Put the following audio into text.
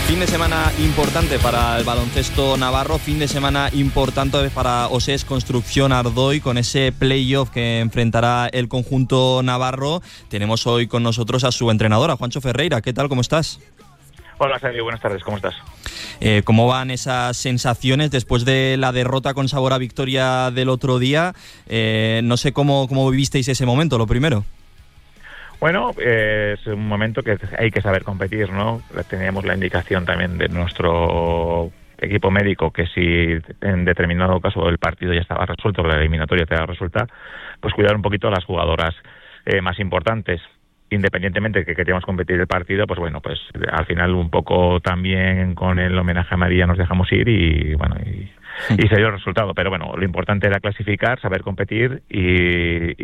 Fin de semana importante para el baloncesto navarro, fin de semana importante para OSES Construcción Ardoy con ese playoff que enfrentará el conjunto navarro. Tenemos hoy con nosotros a su entrenadora, Juancho Ferreira. ¿Qué tal? ¿Cómo estás? Hola, Sergio. Buenas tardes. ¿Cómo estás? ¿Cómo van esas sensaciones después de la derrota con sabor a victoria del otro día? No sé cómo vivisteis ese momento, lo primero. Bueno, es un momento que hay que saber competir, ¿no? Teníamos la indicación también de nuestro equipo médico que si en determinado caso el partido ya estaba resuelto, la eliminatoria estaba resuelta, pues cuidar un poquito a las jugadoras más importantes. Independientemente de que queríamos competir el partido, pues bueno, pues al final un poco también con el homenaje a María nos dejamos ir y bueno, y se dio el resultado. Pero bueno, lo importante era clasificar, saber competir y